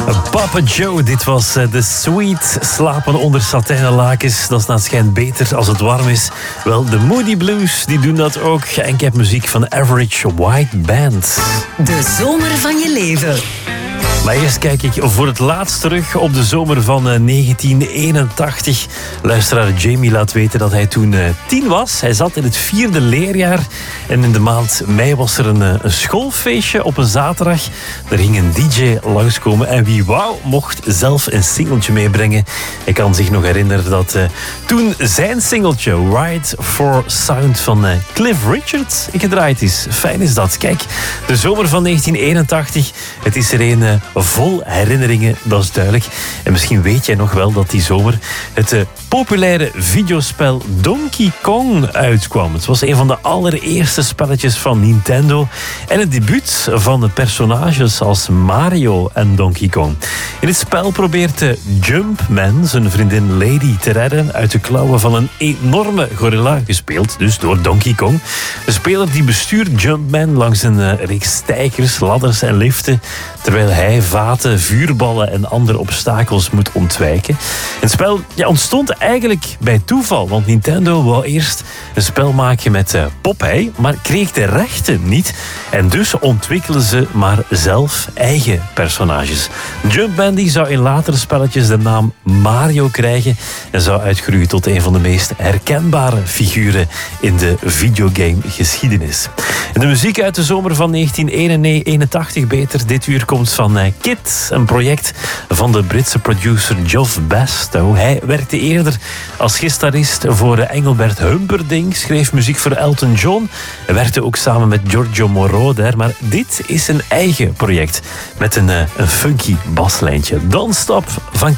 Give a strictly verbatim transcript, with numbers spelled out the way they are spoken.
Papa Joe, dit was de Sweet. Slapen onder satijnen lakens. Dat is naar het schijnt beter als het warm is. Wel, de Moody Blues, die doen dat ook. En ik heb muziek van Average White Band. De zomer van je leven. Maar eerst kijk ik voor het laatst terug op de zomer van negentien eenentachtig. Luisteraar Jamie laat weten dat hij toen tien was. Hij zat in het vierde leerjaar. En in de maand mei was er een, een schoolfeestje op een zaterdag. Er ging een D J langskomen. En wie wou, mocht zelf een singeltje meebrengen. Ik kan zich nog herinneren dat uh, toen zijn singeltje Ride for Sound van uh, Cliff Richard gedraaid is. Fijn is dat. Kijk, de zomer van negentien eenentachtig. Het is er een uh, vol herinneringen, dat is duidelijk. En misschien weet jij nog wel dat die zomer het uh, populaire videospel Donkey Kong uitkwam. Het was een van de allereerste spelletjes van Nintendo en het debuut van de personages als Mario en Donkey Kong. In het spel probeert de Jumpman zijn vriendin Lady te redden uit de klauwen van een enorme gorilla, gespeeld dus door Donkey Kong. De speler die bestuurt Jumpman langs een uh, reeks stijgers, ladders en liften, terwijl hij vaten, vuurballen en andere obstakels moet ontwijken. Het spel ja, ontstond eigenlijk bij toeval, want Nintendo wou eerst een spel maken met uh, Popeye, maar kreeg de rechten niet. En dus ontwikkelden ze maar zelf eigen personages. Jumpman die zou in latere spelletjes de naam Mario krijgen en zou uitgroeien tot een van de meest herkenbare figuren in de videogame-geschiedenis. En de muziek uit de zomer van negentien eenentachtig, beter, dit uur komt van uh, Kid, een project van de Britse producer Geoff Bastow. Hij werkte eerder als gitarist voor Engelbert Humperdinck, schreef muziek voor Elton John en werkte ook samen met Giorgio Moroder. Maar dit is een eigen project met een, uh, een funky baslijntje. Don't Stop van